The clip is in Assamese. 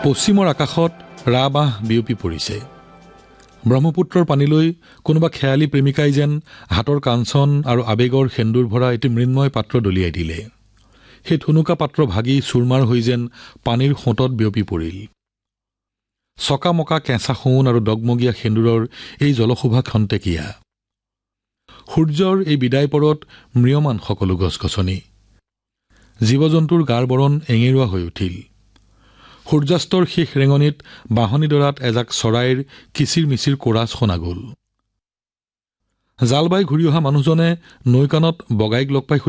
পশ্চিমৰ আকাশত ৰাবাহ বিয়পি পৰিছে। ব্ৰহ্মপুত্ৰৰ পানীলৈ কোনোবা খেয়ালী প্ৰেমিকাই যেন হাতৰ কাঞ্চন আৰু আৱেগৰ সেন্দুৰ ভৰা এটি মৃন্ময় পাত্ৰ দলিয়াই দিলে। সেই থুনুকা পাত্ৰ ভাগি চুৰমাৰ হৈ যেন পানীৰ সোঁতত বিয়পি পৰিল। চকামকা কেঁচা সোণ আৰু ডগমগীয়া সেন্দুৰৰ এই জলশোভা খন্তেকীয়া। সূৰ্যৰ এই বিদায় পৰত ম্ৰিয়মান সকলো গছ-গছনি। জীৱ-জন্তুৰ গাৰ বৰণ এঙেৰুৱা হৈ উঠিল। সূৰ্যাস্তৰ শেষ ৰেঙনিত বাঁহনিডৰাত এজাক চৰাইৰ কিচিৰ-মিচিৰ কোৰাছ শুনা গ'ল। জাল বাই ঘূৰি অহা মানুহজনে নৈকানত বগাইক লগ পাই